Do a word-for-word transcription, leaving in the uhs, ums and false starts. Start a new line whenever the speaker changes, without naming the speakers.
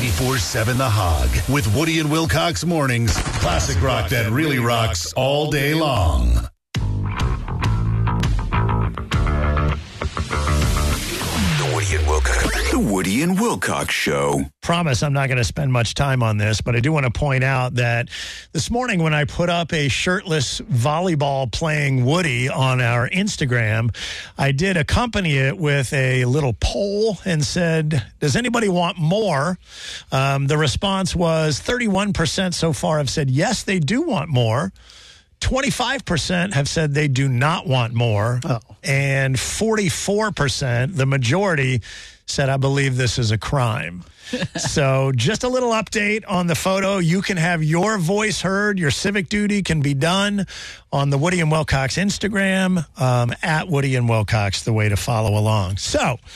ninety-four seven The Hog with Woody and Wilcox mornings. Classic rock that really rocks all day long.
The Woody and Wilcox, the Woody and Wilcox Show.
Promise I'm not going to spend much time on this, but I do want to point out that this morning when I put up a shirtless volleyball playing Woody on our Instagram, I did accompany it with a little poll and said, does anybody want more? Um, the response was thirty-one percent so far have said, yes, they do want more. twenty-five percent have said they do not want more. Oh. And forty-four percent, the majority, said, I believe this is a crime. So just a little update on the photo. You can have your voice heard. Your civic duty can be done on the Woody and Wilcox Instagram, um, at Woody and Wilcox, the way to follow along. So